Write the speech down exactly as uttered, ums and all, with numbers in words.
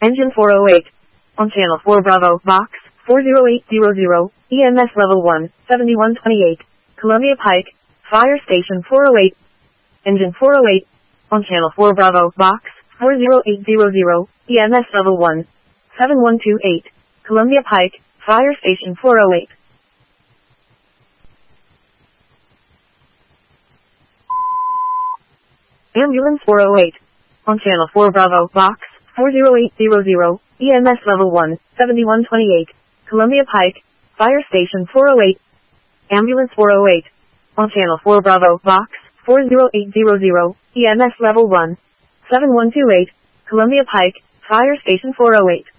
Engine four oh eight. On channel four Bravo, box four zero eight zero zero, E M S level one, seventy-one twenty-eight, Columbia Pike, Fire Station four oh eight. Engine four oh eight. On channel four Bravo, box four zero eight zero zero, E M S level one, seven one two eight, Columbia Pike, Fire Station four oh eight. Ambulance four oh eight. On channel four Bravo, box four zero eight zero zero, E M S level one, seventy-one twenty-eight, Columbia Pike, Fire Station four oh eight. Ambulance four oh eight. On channel four Bravo, box four zero eight zero zero, E M S level one, seven one two eight, Columbia Pike, Fire Station four oh eight.